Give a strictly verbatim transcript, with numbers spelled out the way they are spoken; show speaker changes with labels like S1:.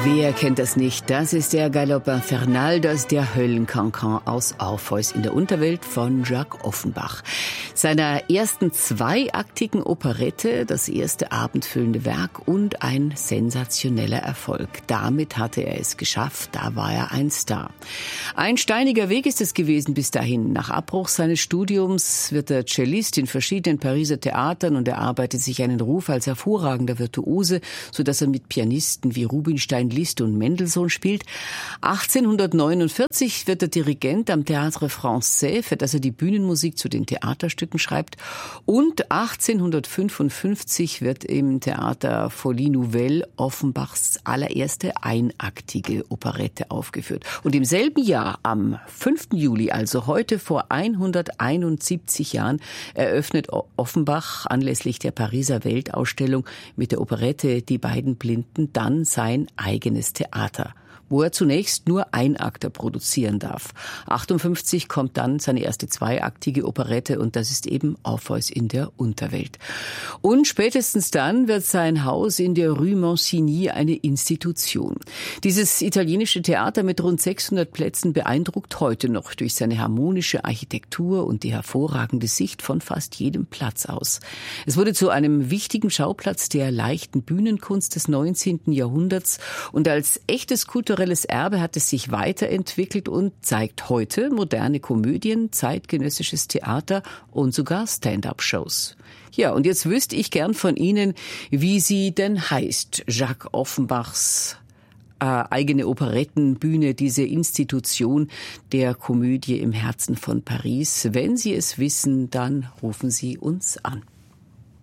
S1: Wer kennt das nicht? Das ist der Galope Infernal, das ist der Höllencancan aus Orpheus in der Unterwelt von Jacques Offenbach. Seiner ersten zweiaktigen Operette, das erste abendfüllende Werk und ein sensationeller Erfolg. Damit hatte er es geschafft, da war er ein Star. Ein steiniger Weg ist es gewesen bis dahin. Nach Abbruch seines Studiums wird er Cellist in verschiedenen Pariser Theatern und erarbeitet sich einen Ruf als hervorragender Virtuose, sodass er mit Pianisten wie Rubinstein, Liszt und Mendelssohn spielt. achtzehnhundertneunundvierzig wird er Dirigent am Théâtre Français, für das er die Bühnenmusik zu den Theaterstücken schreibt. Und achtzehnhundertfünfundfünfzig wird im Theater Folie Nouvelle Offenbachs allererste einaktige Operette aufgeführt. Und im selben Jahr, am fünften Juli, also heute vor hunderteinundsiebzig Jahren, eröffnet Offenbach anlässlich der Pariser Weltausstellung mit der Operette Die beiden Blinden dann sein eigenes Theater, wo er zunächst nur Einakter produzieren darf. achtundfünfzig kommt dann seine erste zweiaktige Operette und das ist eben Orpheus in der Unterwelt. Und spätestens dann wird sein Haus in der Rue Mancini eine Institution. Dieses italienische Theater mit rund sechshundert Plätzen beeindruckt heute noch durch seine harmonische Architektur und die hervorragende Sicht von fast jedem Platz aus. Es wurde zu einem wichtigen Schauplatz der leichten Bühnenkunst des neunzehnten Jahrhunderts und als echtes kulturelles Erbe hat es sich weiterentwickelt und zeigt heute moderne Komödien, zeitgenössisches Theater und sogar Stand-up-Shows. Ja, und jetzt wüsste ich gern von Ihnen, wie sie denn heißt, Jacques Offenbachs äh, eigene Operettenbühne, diese Institution der Komödie im Herzen von Paris. Wenn Sie es wissen, dann rufen Sie uns an.